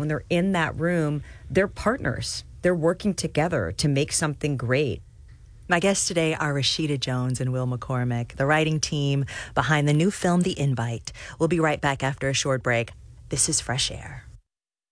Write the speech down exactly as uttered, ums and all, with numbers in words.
when they're in that room, they're partners. They're working together to make something great. My guests today are Rashida Jones and Will McCormick, the writing team behind the new film, The Invite. We'll be right back after a short break. This is Fresh Air.